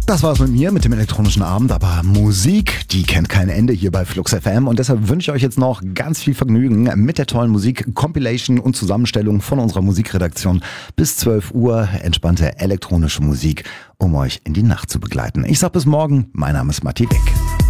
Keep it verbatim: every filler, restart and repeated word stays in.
Das war's mit mir, mit dem elektronischen Abend, aber Musik, die kennt kein Ende hier bei Flux F M und deshalb wünsche ich euch jetzt noch ganz viel Vergnügen mit der tollen Musik, Compilation und Zusammenstellung von unserer Musikredaktion bis zwölf Uhr, entspannte elektronische Musik, um euch in die Nacht zu begleiten. Ich sag bis morgen, mein Name ist Matti Wick.